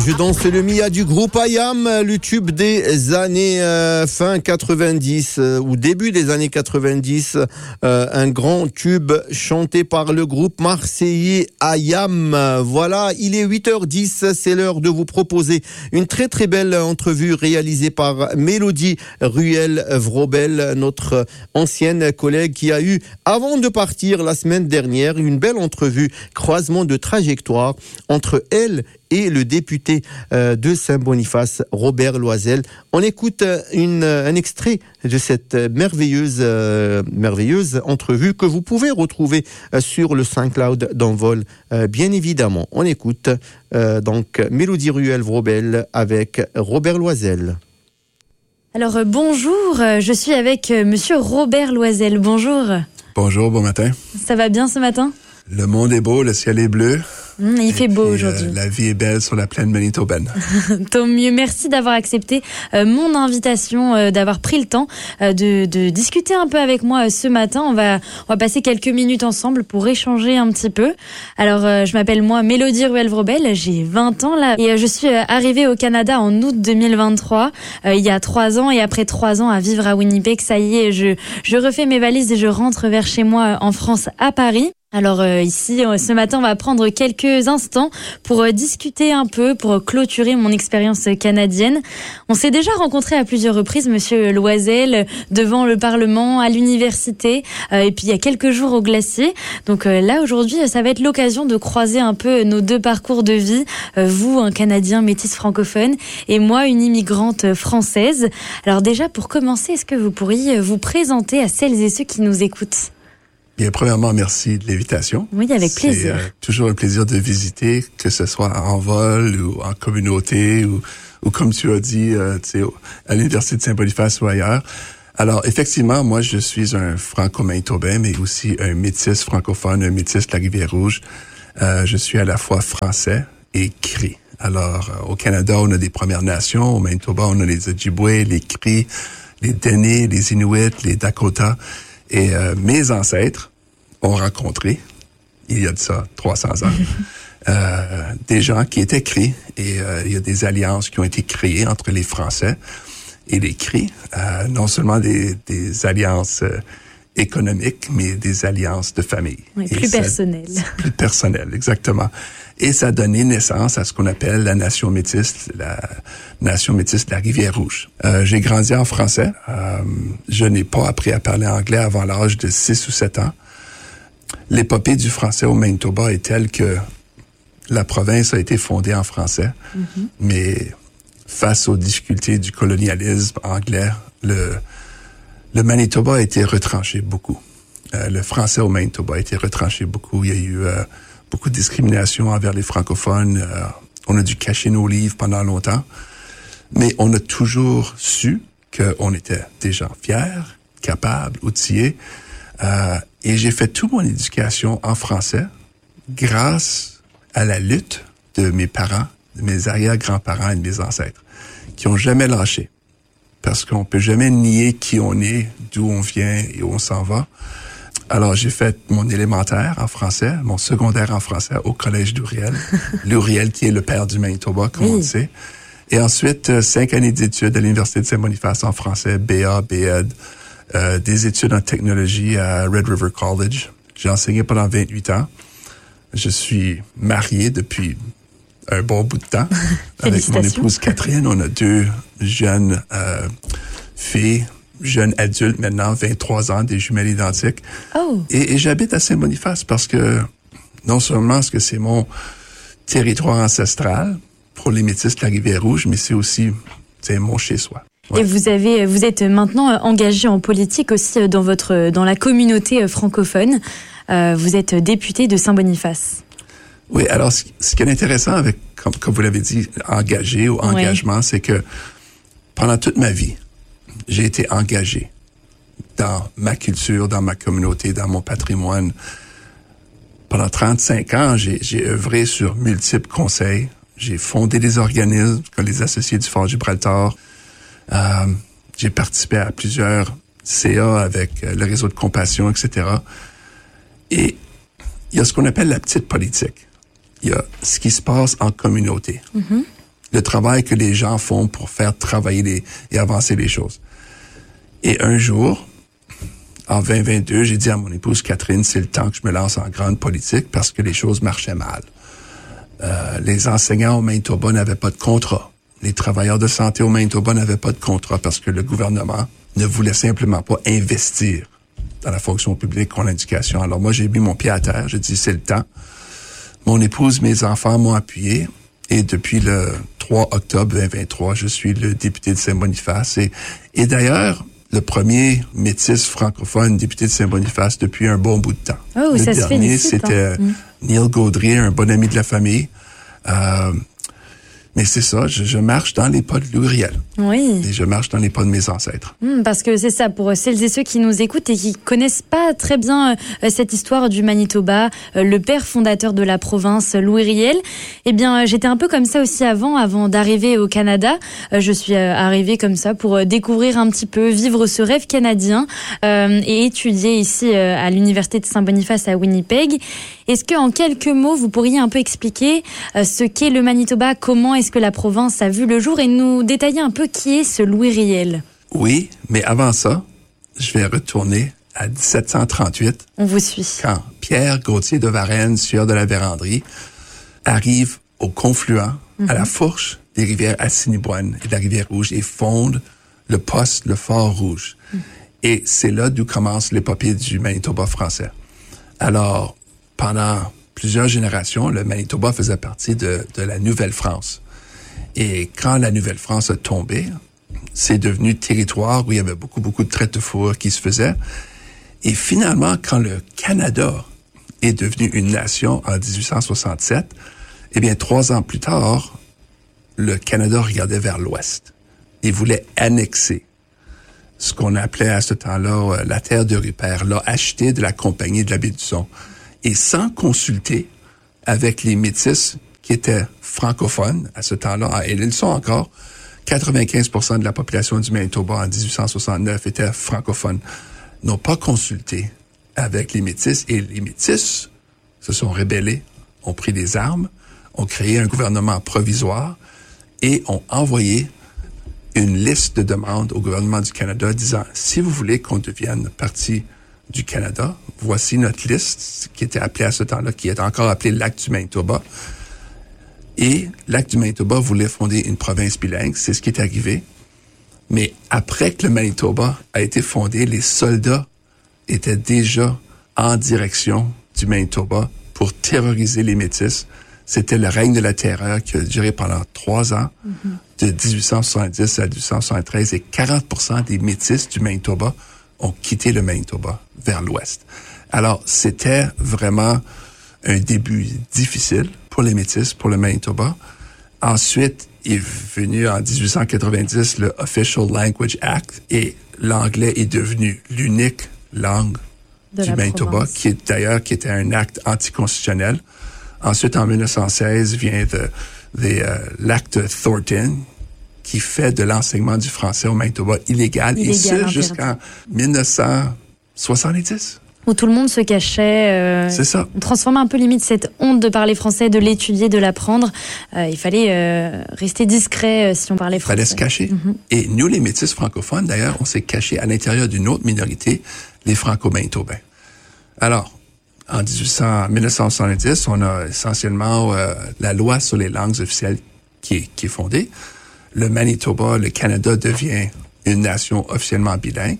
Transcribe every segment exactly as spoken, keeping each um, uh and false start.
Je danse le Mia du groupe I A M, le tube des années euh, fin quatre-vingt-dix euh, ou début des années quatre-vingt-dix, euh, un grand tube chanté par le groupe marseillais I A M. Voilà, il est huit heures dix, c'est l'heure de vous proposer une très très belle entrevue réalisée par Mélodie Ruel-Vrobel, notre ancienne collègue qui a eu, avant de partir la semaine dernière, une belle entrevue, croisement de trajectoire entre elle et le député euh, de Saint-Boniface, Robert Loisel. On écoute une, un extrait de cette merveilleuse, euh, merveilleuse entrevue que vous pouvez retrouver euh, sur le SoundCloud d'Envol, euh, bien évidemment. On écoute euh, donc Mélodie Ruel-Vrobel avec Robert Loisel. Alors euh, bonjour, je suis avec euh, monsieur Robert Loisel. Bonjour. Bonjour, bon matin. Ça va bien ce matin? Le monde est beau, le ciel est bleu. Mmh, il et fait beau puis, aujourd'hui. Euh, la vie est belle sur la plaine manitobaine. Tant mieux. Merci d'avoir accepté euh, mon invitation, euh, d'avoir pris le temps euh, de, de discuter un peu avec moi euh, ce matin. On va, on va passer quelques minutes ensemble pour échanger un petit peu. Alors, euh, je m'appelle moi Mélodie Ruel-Vrobel, j'ai vingt ans là et euh, je suis euh, arrivée au Canada en août deux mille vingt-trois, euh, il y a trois ans, et après trois ans à vivre à Winnipeg, ça y est, je, je refais mes valises et je rentre vers chez moi en France, à Paris. Alors euh, ici, euh, ce matin, on va prendre quelques instants pour euh, discuter un peu, pour clôturer mon expérience canadienne. On s'est déjà rencontrés à plusieurs reprises, monsieur Loisel, devant le Parlement, à l'université, euh, et puis il y a quelques jours au Glacier. Donc euh, là, aujourd'hui, ça va être l'occasion de croiser un peu nos deux parcours de vie. Euh, vous, un Canadien métis francophone, et moi, une immigrante française. Alors déjà, pour commencer, est-ce que vous pourriez vous présenter à celles et ceux qui nous écoutent ? Bien, premièrement, merci de l'invitation. Oui, avec plaisir. C'est euh, toujours un plaisir de visiter, que ce soit en vol ou en communauté ou, ou comme tu as dit, euh, tu sais, à l'Université de Saint-Boniface ou ailleurs. Alors, effectivement, moi, je suis un franco-manitobain, mais aussi un métis francophone, un métis de la Rivière-Rouge. Euh, je suis à la fois français et cri. Alors, euh, au Canada, on a des Premières Nations. Au Manitoba, on a les Ojibwe, les Cris, les Dene, les Inuits, les Dakota. Et euh, mes ancêtres ont rencontré, il y a de ça trois cents ans, euh, des gens qui étaient Cris. Et euh, il y a des alliances qui ont été créées entre les Français et les Cris. Euh, non seulement des, des alliances euh, économiques, mais des alliances de famille. Oui, plus ça, personnelles. Plus personnelles, exactement. Et ça a donné naissance à ce qu'on appelle la nation métisse, la nation métisse de la Rivière-Rouge. Euh, j'ai grandi en français. Euh, je n'ai pas appris à parler anglais avant l'âge de six ou sept ans. L'épopée du français au Manitoba est telle que la province a été fondée en français, mm-hmm. mais face aux difficultés du colonialisme anglais, le, le Manitoba a été retranché beaucoup. Euh, le français au Manitoba a été retranché beaucoup. Il y a eu euh, beaucoup de discrimination envers les francophones. Euh, on a dû cacher nos livres pendant longtemps. Mais on a toujours su qu'on était des gens fiers, capables, outillés. Euh, et j'ai fait toute mon éducation en français grâce à la lutte de mes parents, de mes arrière-grands-parents et de mes ancêtres, qui ont jamais lâché. Parce qu'on peut jamais nier qui on est, d'où on vient et où on s'en va. Alors, j'ai fait mon élémentaire en français, mon secondaire en français au Collège Louriel. Louriel, qui est le père du Manitoba, comme oui. on le sait. Et ensuite, euh, cinq années d'études à l'Université de Saint-Boniface en français, B A, B E D, euh, des études en technologie à Red River College. J'ai enseigné pendant vingt-huit ans. Je suis marié depuis un bon bout de temps avec mon épouse Catherine. On a deux jeunes euh, filles, jeunes adultes maintenant, vingt-trois ans, des jumelles identiques. Oh. Et, et j'habite à Saint-Boniface parce que non seulement est-ce que c'est mon territoire ancestral pour les Métis de la Rivière-Rouge, mais c'est aussi c'est mon chez-soi. Ouais. Et vous avez, vous êtes maintenant engagé en politique aussi dans votre, dans la communauté francophone. Euh, vous êtes député de Saint-Boniface. Oui, alors ce, ce qui est intéressant avec, comme, comme vous l'avez dit, engagé ou engagement, ouais. c'est que pendant toute ma vie, j'ai été engagé dans ma culture, dans ma communauté, dans mon patrimoine. Pendant trente-cinq ans, j'ai, j'ai œuvré sur multiples conseils. J'ai fondé des organismes comme les Associés du Fort Gibraltar. Euh, j'ai participé à plusieurs C A avec le réseau de compassion, et cetera. Et il y a ce qu'on appelle la petite politique. Il y a ce qui se passe en communauté. Mm-hmm. le travail que les gens font pour faire travailler les, et avancer les choses. Et un jour, en vingt vingt-deux, j'ai dit à mon épouse Catherine, c'est le temps que je me lance en grande politique parce que les choses marchaient mal. Euh, les enseignants au Manitoba n'avaient pas de contrat. Les travailleurs de santé au Manitoba n'avaient pas de contrat parce que le gouvernement ne voulait simplement pas investir dans la fonction publique ou en éducation. Alors moi, j'ai mis mon pied à terre. J'ai dit, c'est le temps. Mon épouse, mes enfants m'ont appuyé. Et depuis le trois octobre vingt vingt-trois, je suis le député de Saint-Boniface. Et, et d'ailleurs, le premier métis francophone député de Saint-Boniface depuis un bon bout de temps. Oh, le ça dernier, se félicite, c'était hein. mm. Neil Gaudry, un bon ami de la famille. Euh, mais c'est ça, je, je marche dans les pas de Louis Riel. Oui. Et je marche dans les pas de mes ancêtres. Mmh, parce que c'est ça, pour celles et ceux qui nous écoutent et qui connaissent pas très bien euh, cette histoire du Manitoba, euh, le père fondateur de la province, Louis Riel, eh bien, euh, j'étais un peu comme ça aussi avant, avant d'arriver au Canada. Euh, je suis euh, arrivée comme ça pour euh, découvrir un petit peu, vivre ce rêve canadien euh, et étudier ici euh, à l'université de Saint-Boniface à Winnipeg. Est-ce que, en quelques mots, vous pourriez un peu expliquer euh, ce qu'est le Manitoba, comment est-ce que la province a vu le jour et nous détailler un peu qui est ce Louis Riel? Oui, mais avant ça, je vais retourner à dix-sept cent trente-huit. On vous suit. Quand Pierre Gauthier de Varennes, sieur de la Vérandrie, arrive au confluent, mm-hmm. à la fourche des rivières Assiniboine et de la rivière Rouge et fonde le poste, le Fort Rouge. Mm. Et c'est là d'où commence l'épopée du Manitoba français. Alors, pendant plusieurs générations, le Manitoba faisait partie de, de la Nouvelle-France. Et quand la Nouvelle-France a tombé, c'est devenu territoire où il y avait beaucoup, beaucoup de traite de fourrure qui se faisait. Et finalement, quand le Canada est devenu une nation en dix-huit cent soixante-sept, eh bien, trois ans plus tard, le Canada regardait vers l'ouest. Il voulait annexer ce qu'on appelait à ce temps-là euh, la terre de Rupert, l'a acheté de la compagnie de la baie du Son. Et sans consulter avec les métis qui étaient francophones à ce temps-là, et ils le sont encore, quatre-vingt-quinze pour cent de la population du Manitoba en dix-huit cent soixante-neuf était francophone, n'ont pas consulté avec les métis, et les métis se sont rébellés, ont pris des armes, ont créé un gouvernement provisoire et ont envoyé une liste de demandes au gouvernement du Canada disant, si vous voulez qu'on devienne partie du Canada, voici notre liste qui était appelée à ce temps-là, qui est encore appelée Lac du Manitoba. Et Lac du Manitoba voulait fonder une province bilingue, c'est ce qui est arrivé. Mais après que le Manitoba a été fondé, les soldats étaient déjà en direction du Manitoba pour terroriser les Métis. C'était le règne de la terreur qui a duré pendant trois ans, mm-hmm. de dix-huit cent soixante-dix à dix-huit cent soixante-treize, et quarante pour cent des Métis du Manitoba ont quitté le Manitoba vers l'ouest. Alors, c'était vraiment un début difficile pour les Métis, pour le Manitoba. Ensuite, est venu en dix-huit cent quatre-vingt-dix le Official Language Act, et l'anglais est devenu l'unique langue de du Manitoba, province. Qui est d'ailleurs qui était un acte anticonstitutionnel. Ensuite, en mille neuf cent seize, vient de, de, euh, l'acte Thornton, qui fait de l'enseignement du français au Manitoba illégal, illégal et ce jusqu'en mille neuf cent soixante-dix. Où tout le monde se cachait. Euh, C'est ça. On transformait un peu limite cette honte de parler français, de l'étudier, de l'apprendre. Euh, il fallait euh, rester discret euh, si on parlait français. Il fallait se cacher. Mm-hmm. Et nous, les Métis francophones, d'ailleurs, on s'est cachés à l'intérieur d'une autre minorité, les Franco-Manitobains. Alors, en dix-huit cents, mille neuf cent soixante-dix, on a essentiellement euh, la loi sur les langues officielles qui est, qui est fondée. Le Manitoba, le Canada devient une nation officiellement bilingue.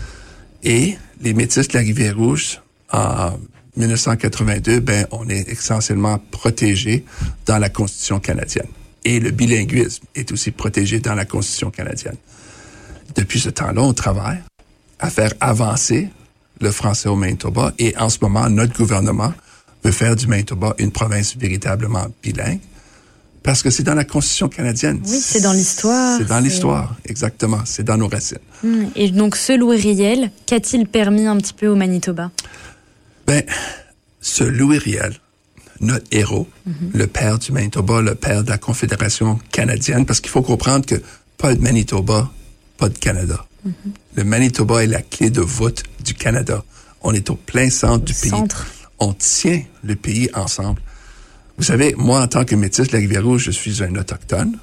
Et les Métis de la Rivière-Rouge, en mille neuf cent quatre-vingt-deux, ben, on est essentiellement protégés dans la Constitution canadienne. Et le bilinguisme est aussi protégé dans la Constitution canadienne. Depuis ce temps-là, on travaille à faire avancer le français au Manitoba. Et en ce moment, notre gouvernement veut faire du Manitoba une province véritablement bilingue. Parce que c'est dans la Constitution canadienne. Oui, c'est dans l'histoire. C'est dans c'est... l'histoire, exactement. C'est dans nos racines. Mmh. Et donc, ce Louis Riel, qu'a-t-il permis un petit peu au Manitoba? Ben, ce Louis Riel, notre héros, mmh. le père du Manitoba, le père de la Confédération canadienne, parce qu'il faut comprendre que pas de Manitoba, pas de Canada. Mmh. Le Manitoba est la clé de voûte du Canada. On est au plein centre le du pays. Centre. On tient le pays ensemble. Vous savez, moi, en tant que métis de la Rivière-Rouge, je suis un autochtone.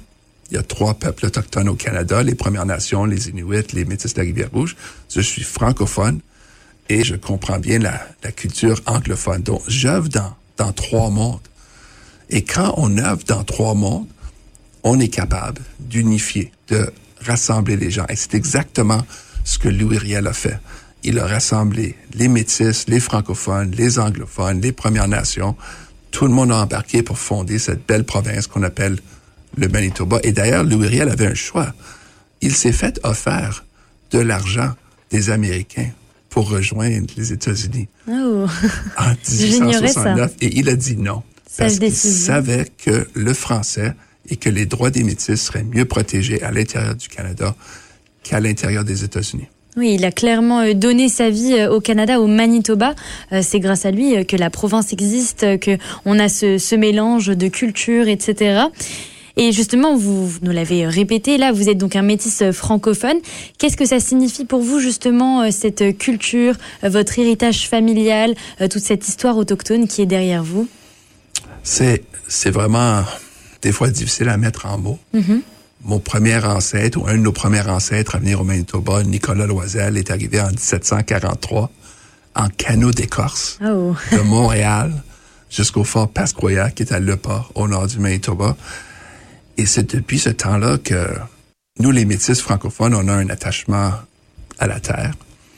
Il y a trois peuples autochtones au Canada, les Premières Nations, les Inuits, les Métis de la Rivière-Rouge. Je suis francophone et je comprends bien la, la culture anglophone. Donc, j'œuvre dans, dans trois mondes. Et quand on œuvre dans trois mondes, on est capable d'unifier, de rassembler les gens. Et c'est exactement ce que Louis Riel a fait. Il a rassemblé les Métis, les francophones, les anglophones, les Premières Nations. Tout le monde a embarqué pour fonder cette belle province qu'on appelle le Manitoba. Et d'ailleurs, Louis Riel avait un choix. Il s'est fait offert de l'argent des Américains pour rejoindre les États-Unis oh. en dix-huit cent soixante-neuf. Et il a dit non. Parce qu'il savait que le français et que les droits des Métis seraient mieux protégés à l'intérieur du Canada qu'à l'intérieur des États-Unis. Oui, il a clairement donné sa vie au Canada, au Manitoba. C'est grâce à lui que la province existe, que on a ce, ce mélange de culture, et cetera. Et justement, vous, vous nous l'avez répété, là, vous êtes donc un métis francophone. Qu'est-ce que ça signifie pour vous, justement, cette culture, votre héritage familial, toute cette histoire autochtone qui est derrière vous? C'est, c'est vraiment, des fois, difficile à mettre en mots. Mm-hmm. Mon premier ancêtre, ou un de nos premiers ancêtres à venir au Manitoba, Nicolas Loisel, est arrivé en dix-sept cent quarante-trois en canot d'écorce oh. de Montréal jusqu'au fort Pasquoya, qui est à Le Pas, au nord du Manitoba. Et c'est depuis ce temps-là que nous, les Métis francophones, on a un attachement à la terre,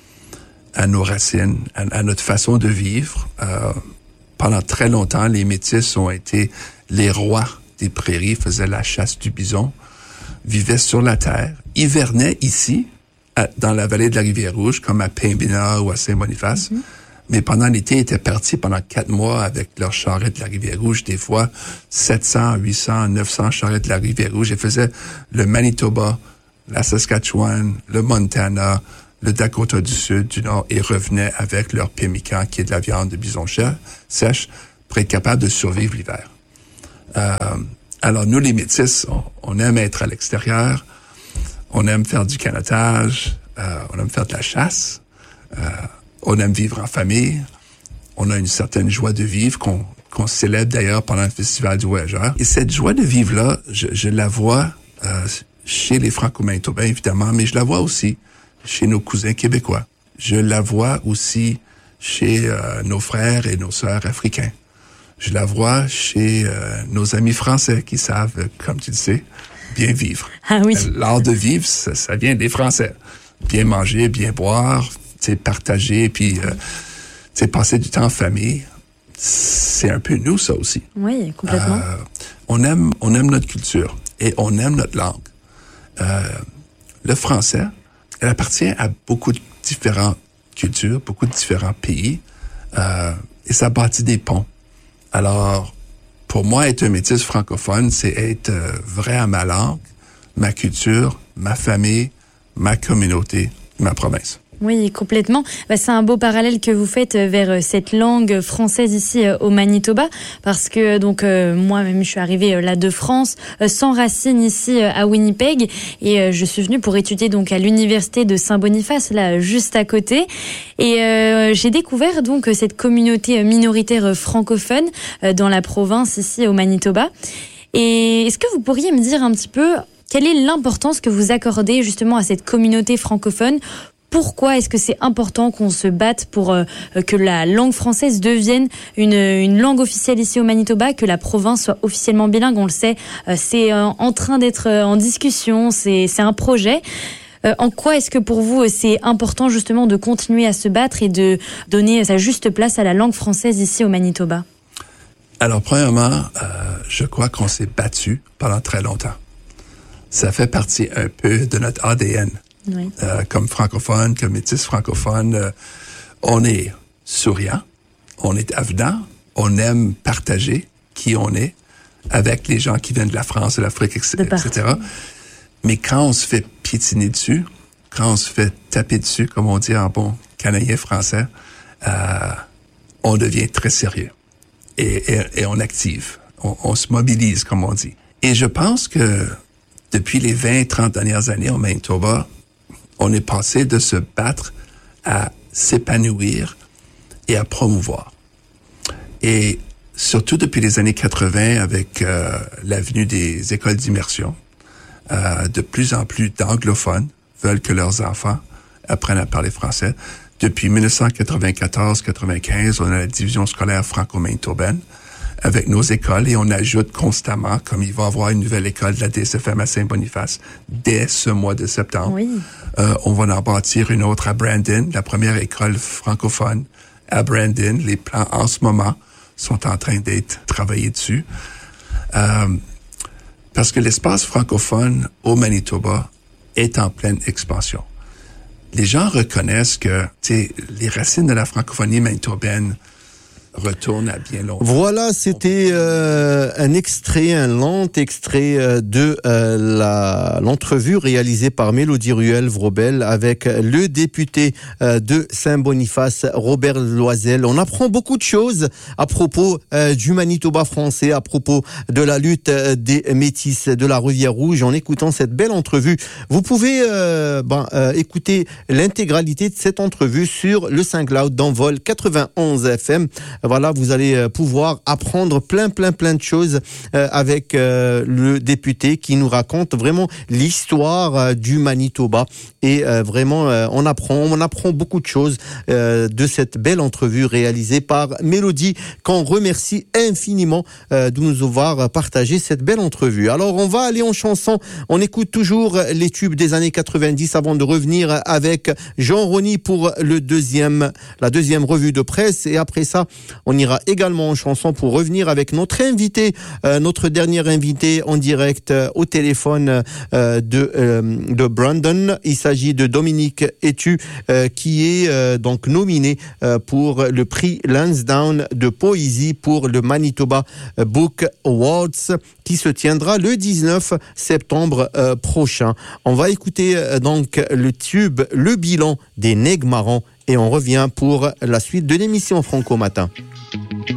à nos racines, à, à notre façon de vivre. Euh, pendant très longtemps, les Métis ont été les rois des prairies, faisaient la chasse du bison, vivaient sur la terre, hivernaient ici, à, dans la vallée de la Rivière-Rouge, comme à Pembina ou à Saint-Boniface. Mm-hmm. Mais pendant l'été, ils étaient partis pendant quatre mois avec leurs charrettes de la Rivière-Rouge, des fois sept cents, huit cents, neuf cents charrettes de la Rivière-Rouge. Ils faisaient le Manitoba, la Saskatchewan, le Montana, le Dakota du Sud, du Nord, et revenaient avec leur pemmican, qui est de la viande de bison sèche, pour être capables de survivre l'hiver. Euh, alors, nous, les Métis, on, on aime être à l'extérieur, on aime faire du canotage, euh, on aime faire de la chasse, euh, on aime vivre en famille. On a une certaine joie de vivre qu'on, qu'on célèbre d'ailleurs pendant le Festival du Voyageur. Et cette joie de vivre-là, je, je la vois euh, chez les Franco-Manitobains, évidemment, mais je la vois aussi chez nos cousins québécois. Je la vois aussi chez euh, nos frères et nos sœurs africains. Je la vois chez euh, nos amis français qui savent, comme tu le sais, bien vivre. Ah oui. L'art de vivre, ça, ça vient des Français. Bien manger, bien boire, c'est partager, puis euh, c'est passer du temps en famille. C'est un peu nous, ça aussi. Oui, complètement. Euh, on aime, on aime notre culture et on aime notre langue. Euh, le français, elle appartient à beaucoup de différentes cultures, beaucoup de différents pays, euh, et ça bâtit des ponts. Alors, pour moi, être un métis francophone, c'est être euh, vrai à ma langue, ma culture, ma famille, ma communauté, ma province. Oui, complètement. Bah, c'est un beau parallèle que vous faites vers cette langue française ici au Manitoba, parce que donc euh, moi-même je suis arrivée là de France, euh, sans racines ici à Winnipeg, et euh, je suis venue pour étudier donc à l'université de Saint-Boniface, là juste à côté, et euh, j'ai découvert donc cette communauté minoritaire francophone euh, dans la province ici au Manitoba. Et est-ce que vous pourriez me dire un petit peu quelle est l'importance que vous accordez justement à cette communauté francophone? Pourquoi est-ce que c'est important qu'on se batte pour euh, que la langue française devienne une, une langue officielle ici au Manitoba, que la province soit officiellement bilingue? On le sait, euh, c'est euh, en train d'être euh, en discussion, c'est, c'est un projet. Euh, en quoi est-ce que pour vous c'est important justement de continuer à se battre et de donner sa juste place à la langue française ici au Manitoba? Alors, premièrement, euh, je crois qu'on s'est battu pendant très longtemps. Ça fait partie un peu de notre A D N. Oui. Euh, comme francophone, comme métis francophone, euh, on est souriant, on est avenant, on aime partager qui on est avec les gens qui viennent de la France, de l'Afrique, et cetera. Mais quand on se fait piétiner dessus, quand on se fait taper dessus, comme on dit en bon canadien français, euh, on devient très sérieux et, et, et on active, on, on se mobilise, comme on dit. Et je pense que depuis les vingt, trente dernières années au Manitoba, on est passé de se battre à s'épanouir et à promouvoir. Et surtout depuis les années quatre-vingts, avec euh, l'avenue des écoles d'immersion, Euh, de plus en plus d'anglophones veulent que leurs enfants apprennent à parler français. Depuis dix-neuf cent quatre-vingt-quatorze quatre-vingt-quinze, on a la division scolaire franco-manitobaine avec nos écoles et on ajoute constamment, comme il va y avoir une nouvelle école de la D S F M à Saint-Boniface dès ce mois de septembre. Oui. Euh, on va en bâtir une autre à Brandon, la première école francophone à Brandon. Les plans en ce moment sont en train d'être travaillés dessus. Euh, parce que l'espace francophone au Manitoba est en pleine expansion. Les gens reconnaissent que, tu sais, les racines de la francophonie manitobaine retournent à bien longtemps. Voilà, c'était euh, un extrait, un lent extrait euh, de euh, la l'entrevue réalisée par Mélodie Ruel-Vrobel avec le député euh, de Saint-Boniface, Robert Loisel. On apprend beaucoup de choses à propos euh, du Manitoba français, à propos de la lutte euh, des Métis de la Rivière-Rouge en écoutant cette belle entrevue. Vous pouvez euh, ben, euh, écouter l'intégralité de cette entrevue sur le SoundCloud d'Envol quatre-vingt-onze F M. Voilà, vous allez pouvoir apprendre plein, plein, plein de choses euh, avec euh, le député qui nous raconte vraiment l'histoire euh, du Manitoba. Et euh, vraiment, euh, on apprend, on apprend beaucoup de choses euh, de cette belle entrevue réalisée par Mélodie, qu'on remercie infiniment euh, de nous avoir partagé cette belle entrevue. Alors, on va aller en chanson. On écoute toujours les tubes des années quatre-vingt-dix avant de revenir avec Jean Rony pour le deuxième, la deuxième revue de presse. Et après ça, on ira également en chanson pour revenir avec notre invité, euh, notre dernier invité en direct euh, au téléphone euh, de, euh, de Brandon. Il s'agit de Dominique Etu euh, qui est euh, donc nominé euh, pour le prix Lansdowne de poésie pour le Manitoba Book Awards qui se tiendra le dix-neuf septembre euh, prochain. On va écouter euh, donc le tube Le Bilan des Nègres Marrants et on revient pour la suite de l'émission Franco Matin.